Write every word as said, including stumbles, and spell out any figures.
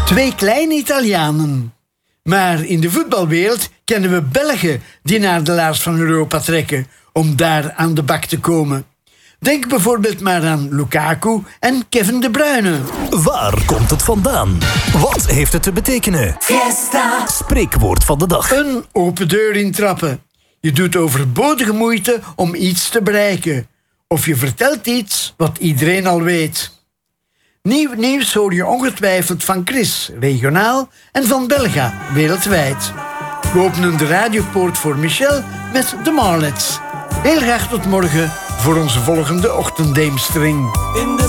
Twee kleine Italianen. Maar in de voetbalwereld kennen we Belgen die naar de laars van Europa trekken om daar aan de bak te komen. Denk bijvoorbeeld maar aan Lukaku en Kevin De Bruyne. Waar komt het vandaan? Wat heeft het te betekenen? Fiesta. Spreekwoord van de dag. Een open deur intrappen. Je doet overbodige moeite om iets te bereiken. Of je vertelt iets wat iedereen al weet. Nieuw nieuws hoor je ongetwijfeld van Chris, regionaal, en van Belga, wereldwijd. We openen de radiopoort voor Michel met de Marlets. Heel graag tot morgen voor onze volgende ochtenddeemstering. In de